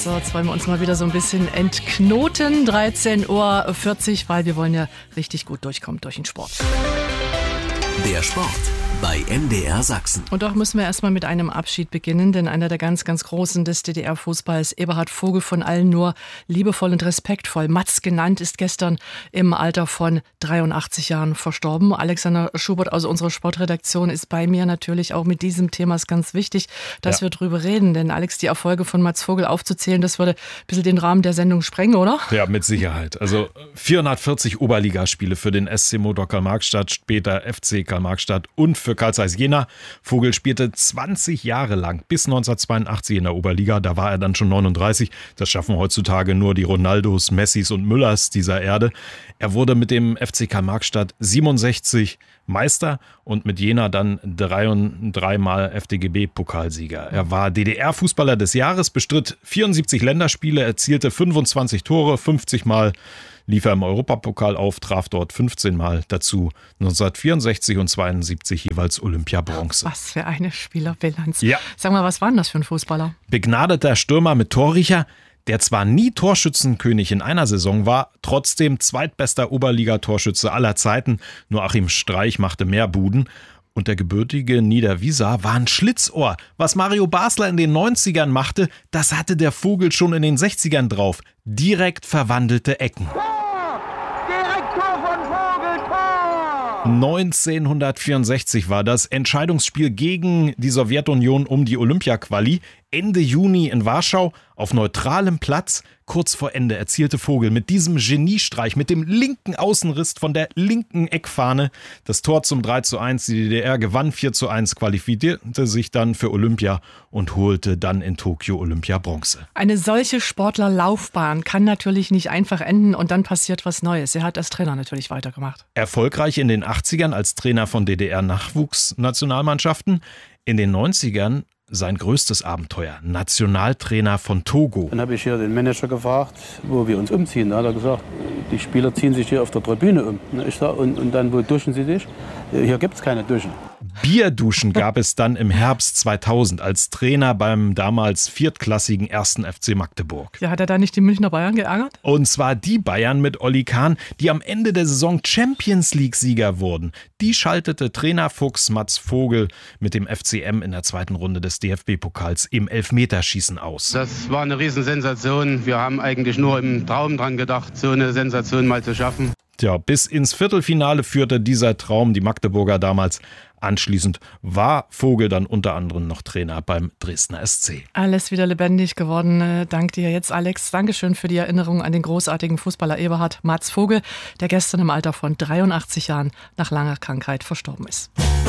So, jetzt wollen wir uns mal wieder so ein bisschen entknoten. 13:40 Uhr, weil wir wollen ja richtig gut durchkommen durch den Sport. Der Sport bei MDR Sachsen. Und doch müssen wir erstmal mit einem Abschied beginnen, denn einer der ganz, ganz Großen des DDR-Fußballs, Eberhard Vogel, von allen nur liebevoll und respektvoll Matz genannt, ist gestern im Alter von 83 Jahren verstorben. Alexander Schubert aus unserer Sportredaktion ist bei mir natürlich auch mit diesem Thema. Ist ganz wichtig, dass wir drüber reden, denn Alex, die Erfolge von Mats Vogel aufzuzählen, das würde ein bisschen den Rahmen der Sendung sprengen, oder? Ja, mit Sicherheit. Also 440 Oberligaspiele für den SC Motor Karl-Marx-Stadt, später FC Karl-Marx-Stadt und für Carl Zeiss Jena. Vogel spielte 20 Jahre lang bis 1982 in der Oberliga. Da war er dann schon 39. Das schaffen heutzutage nur die Ronaldos, Messis und Müllers dieser Erde. Er wurde mit dem FC Karl-Marx-Stadt 67 Meister und mit Jena dann 3 Mal FDGB-Pokalsieger. Er war DDR-Fußballer des Jahres, bestritt 74 Länderspiele, erzielte 25 Tore, 50 Mal lief er im Europapokal auf, traf dort 15 Mal, dazu 1964 und 72 jeweils Olympia-Bronze. Was für eine Spielerbilanz. Ja. Sag mal, was war denn das für ein Fußballer? Begnadeter Stürmer mit Torriecher, der zwar nie Torschützenkönig in einer Saison war, trotzdem zweitbester Oberligatorschütze aller Zeiten. Nur Achim Streich machte mehr Buden. Und der gebürtige Niederwieser war ein Schlitzohr. Was Mario Basler in den 90ern machte, das hatte der Vogel schon in den 60ern drauf. Direkt verwandelte Ecken. Direkt Tor von Vogel, Tor! 1964 war das Entscheidungsspiel gegen die Sowjetunion um die Olympia-Quali. Ende Juni in Warschau auf neutralem Platz. Kurz vor Ende erzielte Vogel mit diesem Geniestreich, mit dem linken Außenriss von der linken Eckfahne das Tor zum 3:1. Die DDR gewann 4:1, qualifizierte sich dann für Olympia und holte dann in Tokio Olympia-Bronze. Eine solche Sportlerlaufbahn kann natürlich nicht einfach enden und dann passiert was Neues. Er hat als Trainer natürlich weitergemacht. Erfolgreich in den 80ern als Trainer von DDR-Nachwuchsnationalmannschaften. In den 90ern sein größtes Abenteuer, Nationaltrainer von Togo. Dann habe ich hier den Manager gefragt, wo wir uns umziehen. Da hat er gesagt, die Spieler ziehen sich hier auf der Tribüne um. Ich sag, und dann, wo duschen sie sich? Hier gibt es keine Duschen. Bierduschen gab es dann im Herbst 2000 als Trainer beim damals viertklassigen 1. FC Magdeburg. Ja, hat er da nicht die Münchner Bayern geärgert? Und zwar die Bayern mit Olli Kahn, die am Ende der Saison Champions-League-Sieger wurden. Die schaltete Trainerfuchs Mats Vogel mit dem FCM in der zweiten Runde des DFB-Pokals im Elfmeterschießen aus. Das war eine Riesensensation. Wir haben eigentlich nur im Traum dran gedacht, so eine Sensation mal zu schaffen. Tja, bis ins Viertelfinale führte dieser Traum die Magdeburger damals. Anschließend war Vogel dann unter anderem noch Trainer beim Dresdner SC. Alles wieder lebendig geworden. Dank dir jetzt, Alex. Dankeschön für die Erinnerung an den großartigen Fußballer Eberhard Mats Vogel, der gestern im Alter von 83 Jahren nach langer Krankheit verstorben ist.